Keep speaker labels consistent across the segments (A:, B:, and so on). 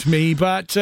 A: me, but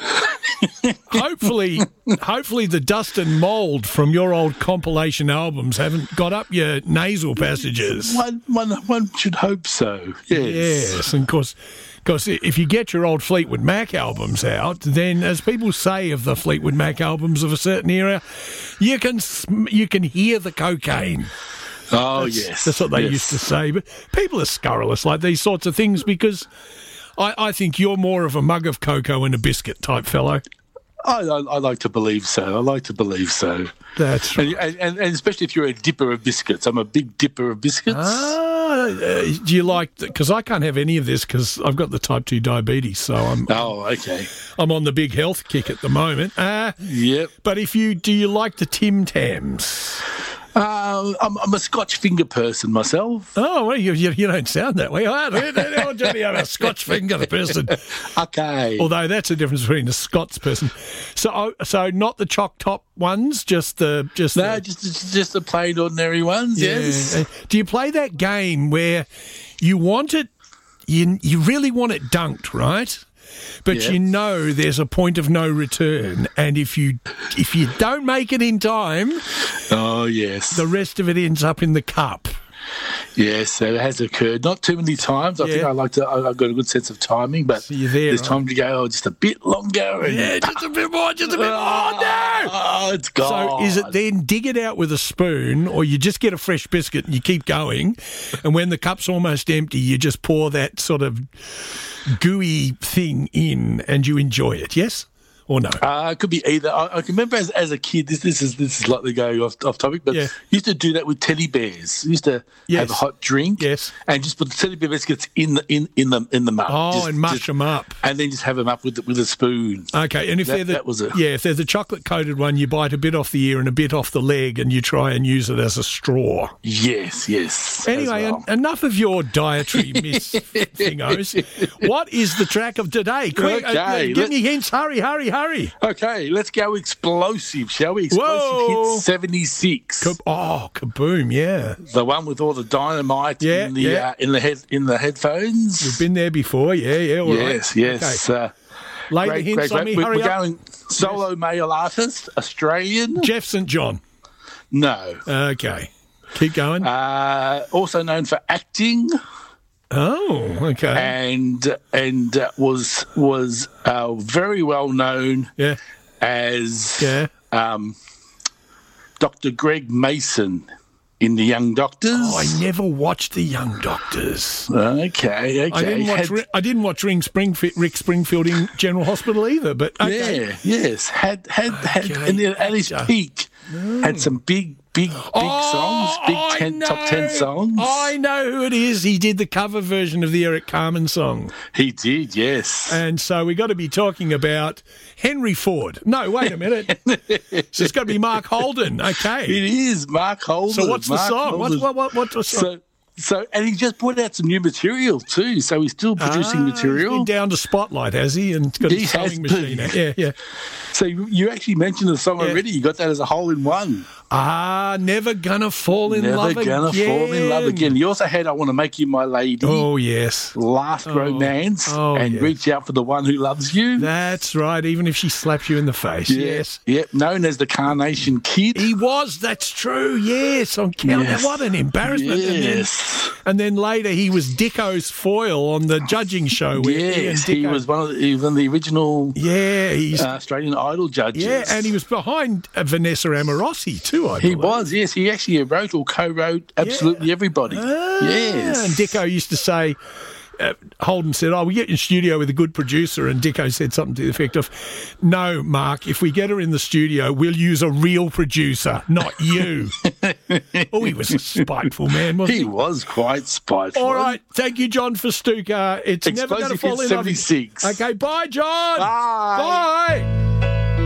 A: hopefully the dust and mould from your old compilation albums haven't got up your nasal passages.
B: One should hope so.
A: Yes, and of course, if you get your old Fleetwood Mac albums out, then as people say of the Fleetwood Mac albums of a certain era, you can hear the cocaine.
B: Oh, yes.
A: That's what they used to say. But people are scurrilous like these sorts of things because I think you're more of a mug of cocoa and a biscuit type fellow.
B: I like to believe so.
A: That's right.
B: And especially if you're a dipper of biscuits. I'm a big dipper of biscuits.
A: Do you like... Because I can't have any of this because I've got the type 2 diabetes, so I'm...
B: Oh, okay.
A: I'm on the big health kick at the moment.
B: Yep.
A: But do you like the Tim Tams?
B: I'm a Scotch finger person myself.
A: Oh, well, you don't sound that way. I'm a Scotch finger person.
B: Okay.
A: Although that's the difference between a Scots person. So not the choc top ones, just the
B: plain ordinary ones.
A: Yeah.
B: Yes.
A: Do you play that game where you want it? You really want it dunked, right? But you know there's a point of no return, and if you don't make it in time,
B: oh yes,
A: the rest of it ends up in the cup.
B: Yes, that has occurred. Not too many times. I think I've got a good sense of timing, but there's time to go just a bit longer. And
A: just a bit more, Oh, no!
B: Oh, it's gone.
A: So is it then dig it out with a spoon, or you just get a fresh biscuit and you keep going, and when the cup's almost empty, you just pour that sort of gooey thing in and you enjoy it, yes? Or no?
B: It could be either. I can remember as a kid, this is slightly going off topic, but used to do that with teddy bears. Used to have a hot drink, and just put the teddy bear biscuits in the mug.
A: Oh, and mush them up,
B: and then just have them up with a spoon.
A: Okay, and if they're the chocolate coated one, you bite a bit off the ear and a bit off the leg, and you try and use it as a straw.
B: Yes.
A: Anyway, enough of your dietary thingos. What is the track of today? Quick, give me hints. Hurry.
B: Okay, let's go explosive, shall we? Explosive hit 76.
A: Kaboom! Yeah,
B: the one with all the dynamite in the headphones.
A: We've been there before. Yeah. All right.
B: Yes.
A: Okay. Later hints on me. Hurry
B: up. We're going solo male artist, Australian.
A: Jeff St. John.
B: No.
A: Okay. Keep going.
B: Also known for acting.
A: Oh, okay.
B: And was very well known as Dr. Greg Mason in The Young Doctors.
A: Oh, I never watched The Young Doctors.
B: Okay.
A: I didn't watch Rick Springfield in General Hospital either, but okay.
B: Had at his peak had some big songs, top 10 songs.
A: I know who it is. He did the cover version of the Eric Carmen song.
B: He did, yes.
A: And so we got to be talking about Henry Ford. No, wait a minute. So it's got to be Mark Holden. Okay.
B: It is Mark Holden.
A: So what's the song? What's the song?
B: So, and he just put out some new material too. So he's still producing material.
A: He's been down to Spotlight, has he? And got his sewing machine out. Yeah.
B: So you actually mentioned the song already. You got that as a hole-in-one.
A: Never Gonna Fall in Love Again.
B: Never Gonna Fall in Love Again. You also had I Want to Make You My Lady.
A: Oh, yes.
B: Last Romance. And Reach Out for the One Who Loves You.
A: That's right, even if she slaps you in the face. Yes.
B: Yep, known as the Carnation Kid.
A: He was, that's true, yes. On count. Yes. What an embarrassment.
B: Yes.
A: And then later he was Dicko's foil on the judging show.
B: Yes, he was one of the original Australian Idol judges.
A: Yeah, and he was behind Vanessa Amorosi too, I believe.
B: He was, yes. He actually wrote or co-wrote absolutely everybody. Yes.
A: And Dicko used to say, Holden said, we get in studio with a good producer, and Dicko said something to the effect of, no, Mark, if we get her in the studio, we'll use a real producer, not you. He was a spiteful man, wasn't he?
B: He was quite spiteful.
A: All right, thank you, John Festuca. It's
B: Explosive
A: never going to fall in
B: 76.
A: love. Okay, bye, John.
B: Bye.
A: Bye.